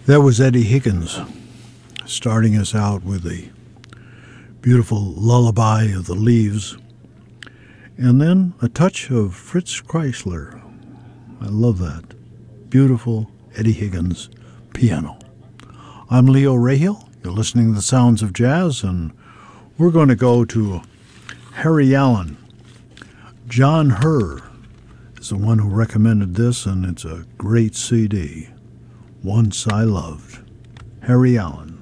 That was Eddie Higgins starting us out with a beautiful lullaby of the leaves, and then a touch of Fritz Kreisler. I love that. Beautiful Eddie Higgins piano. I'm Leo Rahill. You're listening to the Sounds of Jazz, and we're going to go to Harry Allen. John Herr is the one who recommended this, and it's a great CD. Once I Loved. Harry Allen.